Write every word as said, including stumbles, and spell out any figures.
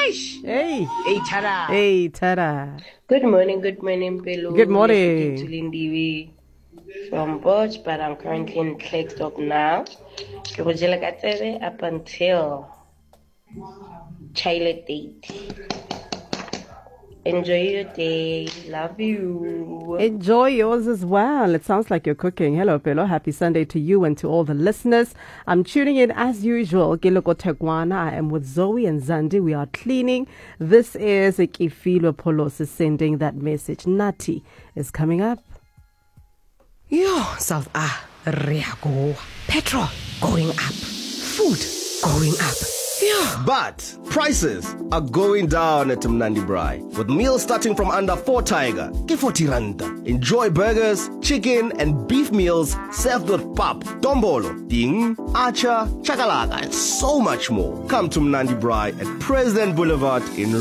Eish! Hey. Hey, Tara. Hey, Tara. Good morning, good morning, Pelu. Good morning. To Lindiwe from Bosch, but I'm currently in Klerksdorp now. Up until child date. Enjoy your day. Love you. Enjoy yours as well. It sounds like you're cooking. Hello, Pelo. Happy Sunday to you and to all the listeners. I'm tuning in as usual. Giloko Tekwana. I am with Zoe and Zandi. We are cleaning. This is Ikifilo Polos is sending that message. Nati is coming up. Yo, South Africa. Petrol going up. Food going up. Yeah. But prices are going down at Mnandi Braai. With meals starting from under four tiger, ke forty rand. Enjoy burgers, chicken and beef meals served with pap, dombolo, ding, acha, chakalaka and so much more. Come to Mnandi Braai at President Boulevard in